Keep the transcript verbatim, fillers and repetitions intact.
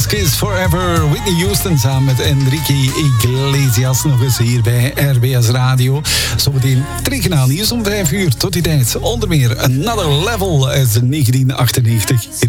Kiss Forever, Whitney Houston samen met Enrique Iglesias nog eens hier bij R B S Radio. Zometeen regionaal nieuws om vijf uur. Tot die tijd onder meer Another Level uit negentien achtennegentig.